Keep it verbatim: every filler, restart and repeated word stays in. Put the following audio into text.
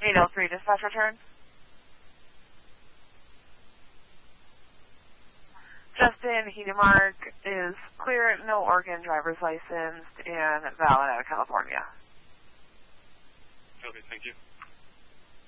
eight oh three, dispatch return. Justin Hedemark is clear, no Oregon driver's license, and valid out of California. Okay, thank you.